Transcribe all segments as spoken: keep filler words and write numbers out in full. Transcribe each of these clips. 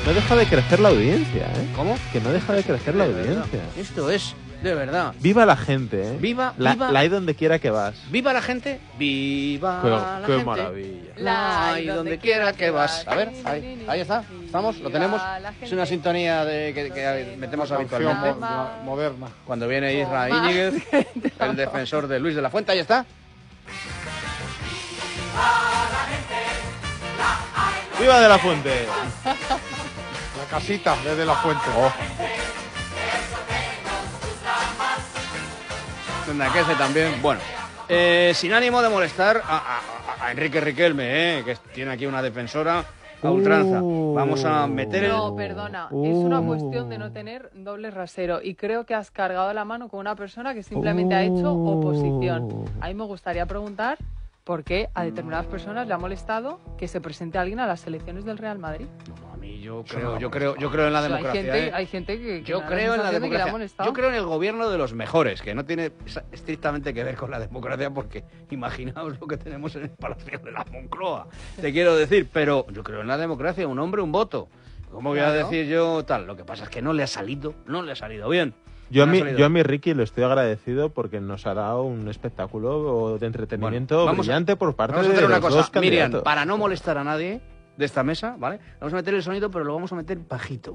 no deja de crecer la audiencia, ¿eh? ¿Cómo? Que no deja de crecer la De verdad. audiencia. Esto es, de verdad. Viva la gente, ¿eh? Viva, la, viva. La hay donde quiera que vas. Viva la gente, viva Qué, la qué gente. maravilla. La hay donde quiera que vas. A ver, ahí, ahí está. ¿Estamos? ¿Lo tenemos? Es una sintonía de, que, que metemos habitualmente. Mo moderna. Cuando viene Isra Íñiguez, el defensor de Luis de la Fuente. Ahí está. ¡Viva de la Fuente! La casita desde la Fuente. Oh. Naquece también. Bueno, eh, sin ánimo de molestar a, a, a Enrique Riquelme, eh, que tiene aquí una defensora a ultranza. Vamos a meter el... No, perdona, es una cuestión de no tener doble rasero y creo que has cargado la mano con una persona que simplemente ha hecho oposición. A mí me gustaría preguntar por qué a determinadas personas le ha molestado que se presente alguien a las elecciones del Real Madrid. No, a mí yo creo, yo creo, yo creo en la O sea, democracia. hay gente, ¿eh? hay gente que, que Yo me da creo en la sensación de que le ha democracia. molestado. Yo creo en el gobierno de los mejores, que no tiene estrictamente que ver con la democracia, porque imaginaos lo que tenemos en el Palacio de la Moncloa. Te quiero decir, pero yo creo en la democracia, un hombre, un voto. ¿Cómo voy a Claro. decir yo tal? Lo que pasa es que no le ha salido, no le ha salido bien. Yo a, No ha mi, salido. yo a mi Ricky le estoy agradecido porque nos ha dado un espectáculo de entretenimiento Bueno, vamos a- brillante por parte Vamos a de hacer una los cosa, dos Miriam, candidatos. para no molestar a nadie de esta mesa, ¿vale? Vamos a meter el sonido, pero lo vamos a meter bajito.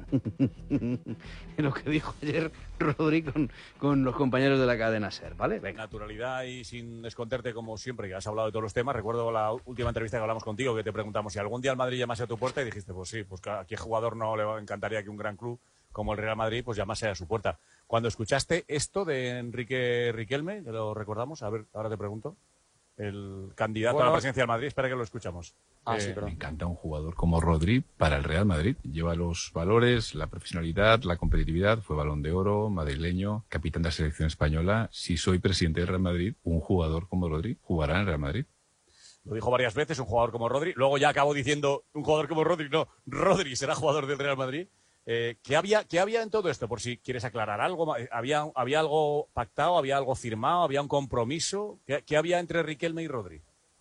Lo que dijo ayer Rodri con, con los compañeros de la cadena SER, ¿vale? Venga. Naturalidad y sin esconderte, como siempre, que has hablado de todos los temas. Recuerdo la última entrevista que hablamos contigo, que te preguntamos si algún día el Madrid llamase a tu puerta y dijiste, pues sí, pues que a qué jugador no le encantaría que un gran club como el Real Madrid pues llamase a su puerta. Cuando escuchaste esto de Enrique Riquelme, que lo recordamos, a ver, ahora te pregunto, el candidato Bueno, a la presidencia del Madrid, espera que lo escuchamos. Ah, Eh, sí, Me perdón. encanta un jugador como Rodri para el Real Madrid. Lleva los valores, la profesionalidad, la competitividad. Fue Balón de Oro, madrileño, capitán de la selección española. Si soy presidente del Real Madrid, un jugador como Rodri jugará en el Real Madrid. Lo dijo varias veces, un jugador como Rodri. Luego ya acabó diciendo, un jugador como Rodri, no, Rodri será jugador del Real Madrid. Eh, ¿qué, había, ¿Qué había en todo esto? Por si quieres aclarar algo. ¿Había, había algo pactado? ¿Había algo firmado? ¿Había un compromiso? ¿Qué, qué había entre Riquelme y Rodri?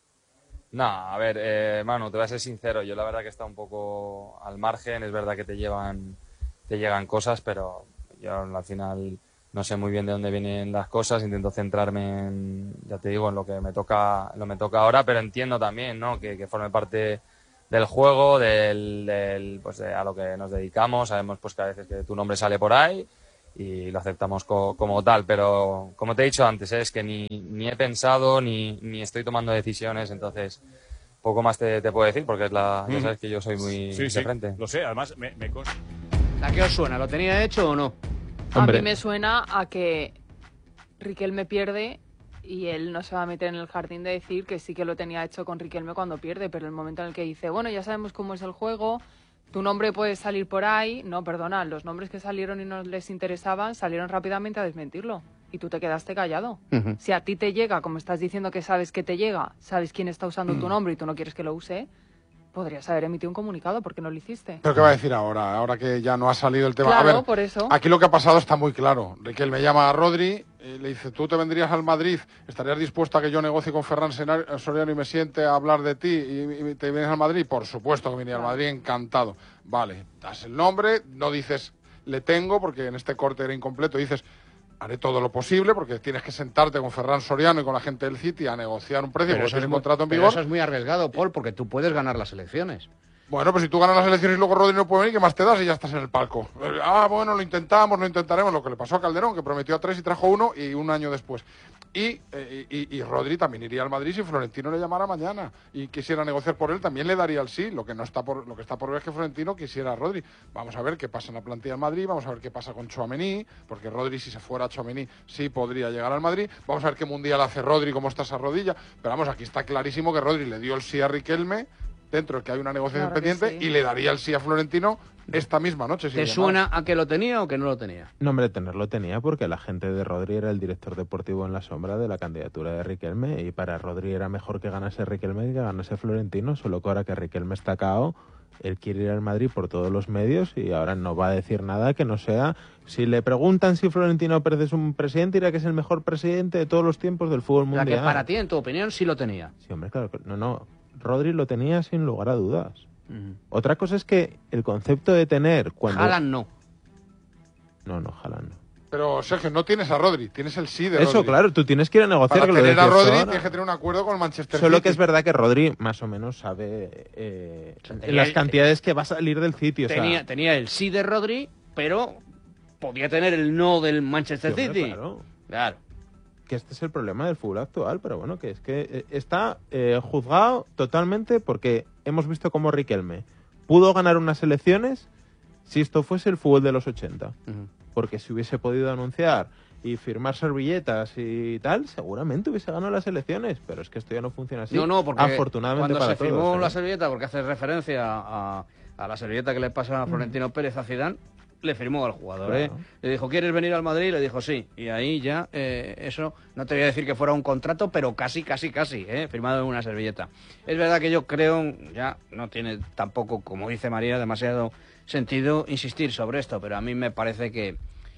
No, a ver, eh, Manu, te voy a ser sincero. Yo la verdad que está un poco al margen. Es verdad que te llevan, te llegan cosas, pero yo al final no sé muy bien de dónde vienen las cosas. Intento centrarme en, ya te digo, en lo que me toca, lo me toca ahora, pero entiendo también, ¿no? Que, que forme parte del juego, del, del, pues de, a lo que nos dedicamos. Sabemos pues que a veces que tu nombre sale por ahí y lo aceptamos co como tal, pero como te he dicho antes, ¿eh? Es que ni, ni he pensado ni, ni estoy tomando decisiones, entonces poco más te, te puedo decir porque es la, ya sabes que yo soy muy Sí, de sí, frente. lo sé, además me, me consta. ¿A qué os suena? ¿Lo tenía hecho o no? A Hombre. mí me suena a que Riquelme pierde y él no se va a meter en el jardín de decir que sí que lo tenía hecho con Riquelme cuando pierde, pero el momento en el que dice, bueno, ya sabemos cómo es el juego, tu nombre puede salir por ahí. No, perdona, los nombres que salieron y no les interesaban salieron rápidamente a desmentirlo. Y tú te quedaste callado. Ujú. Si a ti te llega, como estás diciendo que sabes que te llega, sabes quién está usando tu nombre y tú no quieres que lo use, podrías haber emitido un comunicado porque no lo hiciste. ¿Pero qué va a decir ahora? Ahora que ya no ha salido el tema. Claro, a ver, por eso. aquí lo que ha pasado está muy claro. Riquelme llama a Rodri, eh, le dice, ¿tú te vendrías al Madrid? ¿Estarías dispuesto a que yo negocie con Ferran Sena- Soriano y me siente a hablar de ti y, y te vienes al Madrid? Por supuesto que venía al Madrid, encantado. Vale, das el nombre, no dices, le tengo, porque en este corte era incompleto, dices, haré todo lo posible, porque tienes que sentarte con Ferran Soriano y con la gente del City a negociar un precio, porque tienes un muy- contrato en pero vigor. eso es muy arriesgado, Paul, porque tú puedes ganar las elecciones. Bueno, pues si tú ganas las elecciones y luego Rodri no puede venir, ¿qué más te das y ya estás en el palco? Eh, Ah, bueno, lo intentamos, lo intentaremos. Lo que le pasó a Calderón, que prometió a tres y trajo uno y un año después. Y, eh, y, y Rodri también iría al Madrid si Florentino le llamara mañana y quisiera negociar por él, también le daría el sí. Lo que no está por, lo que está por ver es que Florentino quisiera a Rodri. Vamos a ver qué pasa en la plantilla del Madrid, vamos a ver qué pasa con Tchouaméni, porque Rodri, si se fuera a Tchouaméni, sí podría llegar al Madrid. Vamos a ver qué mundial hace Rodri, cómo está esa rodilla. Pero vamos, aquí está clarísimo que Rodri le dio el sí a Riquelme, dentro de que hay una negociación Claro que pendiente, sí. y le daría el sí a Florentino esta misma noche. si ¿Te le llamara. suena a que lo tenía o que no lo tenía? No, hombre, tenerlo tenía porque la gente de Rodri era el director deportivo en la sombra de la candidatura de Riquelme y para Rodri era mejor que ganase Riquelme que que ganase Florentino, solo que ahora que Riquelme está cao, él quiere ir al Madrid por todos los medios y ahora no va a decir nada que no sea... Si le preguntan si Florentino Pérez es un presidente, dirá que es el mejor presidente de todos los tiempos del fútbol O sea, mundial. que para ti, en tu opinión, sí lo tenía. Sí, hombre, claro que no, no. Rodri lo tenía sin lugar a dudas. Mm. Otra cosa es que el concepto de tener cuando... Haaland no. No, no, Haaland no. Pero, Sergio, no tienes a Rodri, tienes el sí de Rodri. Eso, claro, tú tienes que ir a negociar. Para que lo tener a decías Rodri ahora. tienes que tener un acuerdo con el Manchester Solo City. que es verdad que Rodri más o menos sabe eh, Tenía en las el- cantidades que va a salir del sitio. Tenía, o sea, tenía el sí de Rodri, pero podía tener el no del Manchester sí, hombre, City. claro. Claro. Que este es el problema del fútbol actual, pero bueno, que es que eh, está eh, juzgado totalmente porque hemos visto cómo Riquelme pudo ganar unas elecciones si esto fuese el fútbol de los ochenta. Ujú. Porque si hubiese podido anunciar y firmar servilletas y tal, seguramente hubiese ganado las elecciones, pero es que esto ya no funciona así. No, no, porque afortunadamente cuando para se firmó todos, ¿eh? la servilleta, porque hace referencia a, a la servilleta que le pasa a Florentino Pérez a Zidane, le firmó al jugador, ¿eh? Claro. Le dijo, ¿quieres venir al Madrid? Le dijo, sí. Y ahí ya, eh, eso, no te voy a decir que fuera un contrato, pero casi, casi, casi, ¿eh? Firmado en una servilleta. Es verdad que yo creo, ya no tiene tampoco, como dice María, demasiado sentido insistir sobre esto, pero a mí me parece que,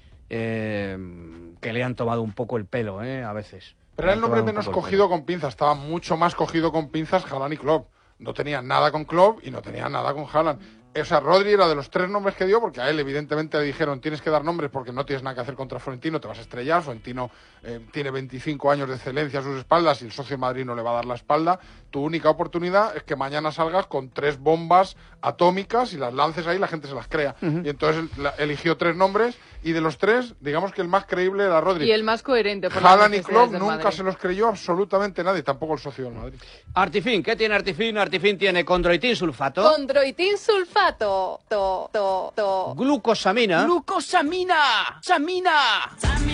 eh, que le han tomado un poco el pelo, ¿eh? A veces. Pero Le era han el nombre tomado un menos poco el cogido con pinzas, estaba mucho más cogido con pinzas Haaland y Klopp. No tenía nada con Klopp y no tenía nada con Haaland. O sea, Rodri era de los tres nombres que dio, porque a él evidentemente le dijeron tienes que dar nombres porque no tienes nada que hacer contra Florentino, te vas a estrellar. Florentino eh, tiene veinticinco años de excelencia a sus espaldas y el socio de Madrid no le va a dar la espalda. Tu única oportunidad es que mañana salgas con tres bombas atómicas y las lances ahí y la gente se las crea. Ujú. Y entonces la- eligió tres nombres y de los tres, digamos que el más creíble era Rodri. Y el más coherente. Por las Haaland y necesidades Klopp del nunca Madrid. se los creyó absolutamente nadie, tampoco el socio del Madrid. Artifin, ¿qué tiene Artifin? Artifin tiene condroitin sulfato, Condroitin sulfato. To, to, to. glucosamina, ¡Glucosamina! ¡Samina!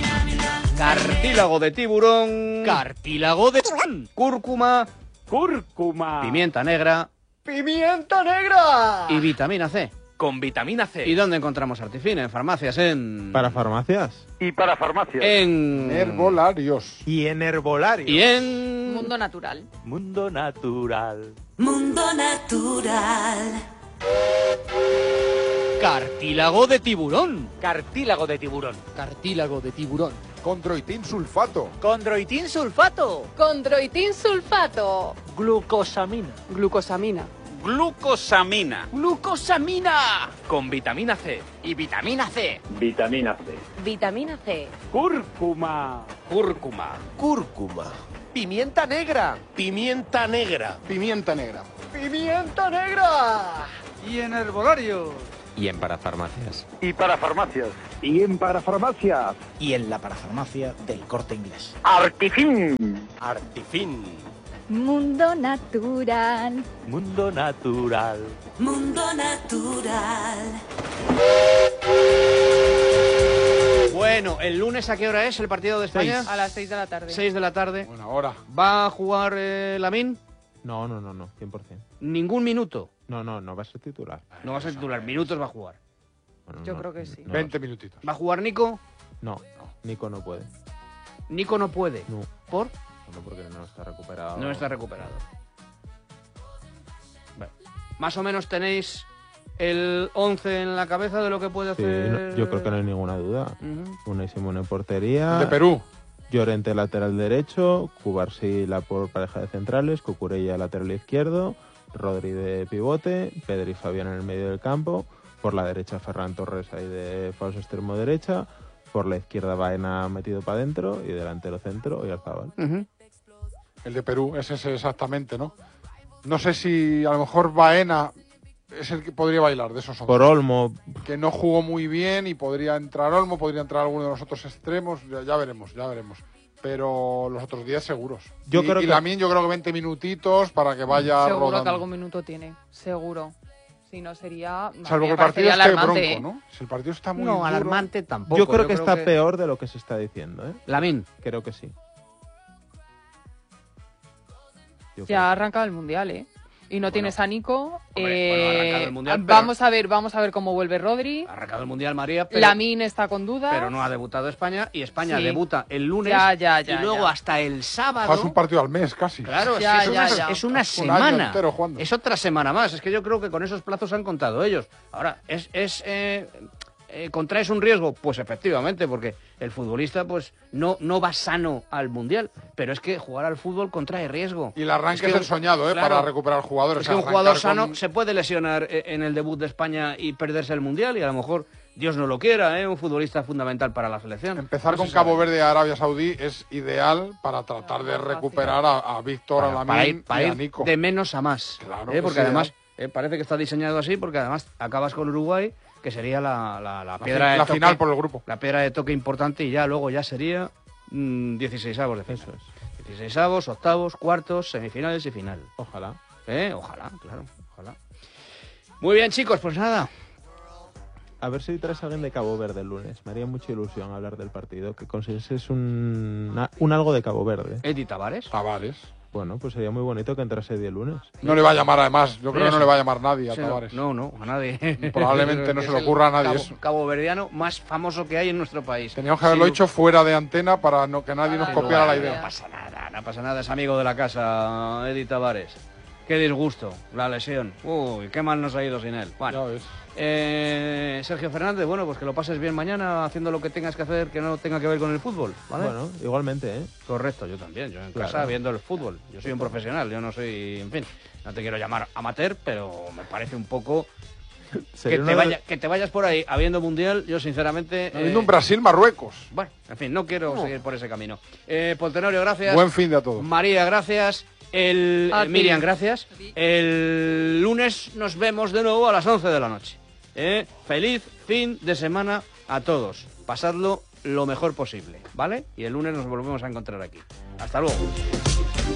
cartílago de tiburón, ¡Cartílago de... cúrcuma, ¡Cúrcuma! pimienta negra ¡Pimienta negra! y vitamina C. Con vitamina C. ¿Y dónde encontramos Artifin? En farmacias, en... Para farmacias. Y para farmacia. En... Herbolarios. Y en herbolario. Y en... Mundo natural. Mundo natural. Mundo natural. Cartílago de tiburón. Cartílago de tiburón. Cartílago de tiburón. Condroitin sulfato. Condroitin sulfato. Condroitin sulfato. Glucosamina. Glucosamina. Glucosamina. Glucosamina. Con vitamina C. Y vitamina C. Vitamina C. Vitamina C. Cúrcuma. Cúrcuma. Cúrcuma. Pimienta negra. Pimienta negra. Pimienta negra. Pimienta negra. Y en herbolario. Y en parafarmacias. Y para farmacias. Y en parafarmacias. Y en la parafarmacia del Corte Inglés. Artifin. Artifin. Mundo natural. Mundo natural. Mundo natural. Bueno, ¿el lunes a qué hora es el partido de España? A las seis de la tarde. seis de la tarde. Buena hora. ¿Va a jugar eh, Lamine? No, no, no, no, cien por ciento. Ningún minuto. No, no, no va a ser titular. No va a ser titular, minutos va a jugar. Bueno, Yo no, creo que sí. no, veinte minutitos. ¿Va a jugar Nico? No, Nico no puede. Nico no puede. No, ¿Por? no porque no está recuperado. No está recuperado. Bueno, más o menos tenéis el once en la cabeza de lo que puede Sí, hacer. no, yo creo que no hay ninguna duda. Ujú. Unai Simón en portería. De Perú. Llorente lateral derecho, Cubarsí la por pareja de centrales, Cucurella lateral izquierdo, Rodri de pivote, Pedri y Fabián en el medio del campo, por la derecha Ferran Torres ahí de falso extremo derecha, por la izquierda Baena metido para adentro y delantero centro Oyarzabal. Ujú. El de Perú, es ese exactamente, ¿no? No sé si a lo mejor Baena es el que podría bailar de esos once. Por Olmo, Que no jugó muy bien y podría entrar Olmo, podría entrar alguno de los otros extremos, ya, ya veremos, ya veremos. Pero los otros días seguros. Yo y, creo y que- Lamine yo creo que veinte minutitos para que vaya Seguro rodando. que algún minuto tiene. Seguro. Si no sería... Salvo me que el partido parecería esté alarmante, bronco, ¿eh? ¿no? Si el partido está muy No, duro- alarmante tampoco. yo creo que está peor de lo que se está diciendo, ¿eh? Lamine. Creo que sí. Yo Ya ha arrancado el Mundial, ¿eh? Y no tienes a Nico. Hombre, eh, bueno, ha arrancado el Mundial, pero- vamos a ver, vamos a ver cómo vuelve Rodri. Ha arrancado el Mundial María, pero, Lamine está con dudas. pero no ha debutado España y España Sí. debuta el lunes Ya, ya, ya, y luego ya. hasta el sábado. Faz un partido al mes casi. Claro, Ya, es, que ya, es, ya. una, es una Un año semana. entero jugando. Es otra semana más. Es que yo creo que con esos plazos han contado ellos. Ahora, es, es eh, eh, contraes un riesgo? Pues efectivamente, porque el futbolista pues no, no va sano al Mundial, pero es que jugar al fútbol contrae riesgo. Y el arranque es, que, el soñado, ¿eh? claro, para recuperar jugadores. Es que un jugador sano con... se puede lesionar en el debut de España y perderse el Mundial, y a lo mejor, Dios no lo quiera, ¿eh? Un futbolista fundamental para la selección. Empezar no con Cabo Verde y Arabia Saudí es ideal para tratar de recuperar a, a Víctor, a Lamine y a Nico. De menos a más. Claro ¿eh? Porque sí, además... Eh, parece que está diseñado así porque además acabas con Uruguay, que sería la, la, la piedra la, de la toque, final por el grupo. La piedra de toque importante, y ya luego ya sería mmm, dieciseisavos de final. Eso es. dieciseisavos, octavos, cuartos, semifinales y final. Ojalá. ¿Eh? Ojalá, claro, ojalá. Muy bien, chicos, pues nada. A ver si traes a alguien de Cabo Verde el lunes. Me haría mucha ilusión hablar del partido. Que consiguieses un, un algo de Cabo Verde. ¿Eddie Tavares? Tavares. Bueno, pues sería muy bonito que entrase el lunes. No le va a llamar, además. Yo creo sí, que no le va a llamar nadie a sí, Tavares. No, no, a nadie. Probablemente no se le ocurra a nadie cabo, eso. Caboverdiano más famoso que hay en nuestro país. Teníamos que haberlo sí, hecho fuera de antena para no, que nadie nos copiara la idea. No pasa nada, no pasa nada. Es amigo de la casa, Eddie Tavares. Qué disgusto, la lesión. Uy, qué mal nos ha ido sin él. Bueno, ya ves. Eh, Sergio Fernández, bueno, pues que lo pases bien mañana haciendo lo que tengas que hacer que no tenga que ver con el fútbol, ¿vale? Bueno, igualmente, ¿eh? Correcto, yo también, yo en claro. casa viendo el fútbol. Yo soy un profesional, yo no soy, en fin, no te quiero llamar amateur, pero me parece un poco... Que te, vaya, que te vayas por ahí habiendo mundial, yo sinceramente... Habiendo eh, un Brasil-Marruecos. Bueno, en fin, no quiero no. seguir por ese camino. Eh, Paul Tenorio, gracias. Buen fin de a todos. María, gracias. El, eh, Miriam, gracias. El lunes nos vemos de nuevo a las once de la noche. Eh, feliz fin de semana a todos. Pasadlo lo mejor posible, ¿vale? Y el lunes nos volvemos a encontrar aquí. Hasta luego.